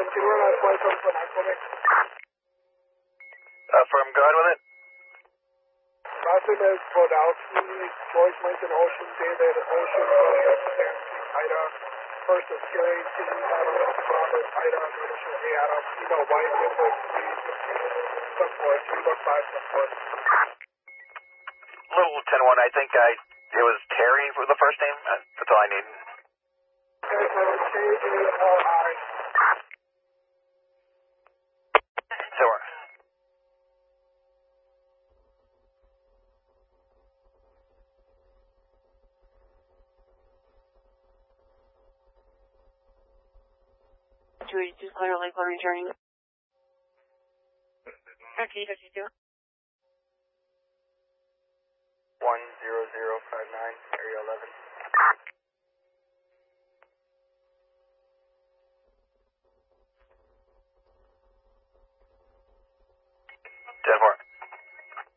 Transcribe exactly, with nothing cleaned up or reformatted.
can you run out twenty seven foot nine for me? Uh, firm, go ahead with it. Last name is Bodowski, Joyce Lincoln Ocean, David Ocean, Romeo Nancy, Ida. First is Gary, T, Adam, Robert, Ida, initial A, Adam, email white, invoice three, fifteen, sub four, three, one, five, sub four. Little ten one, I think I, it was Terry for the first name. Uh, that's all I need. Okay, so K A R I. Sure. two eighty-two, Clear Lake, returning. Okay, fifty-two. one zero zero five nine, area eleven.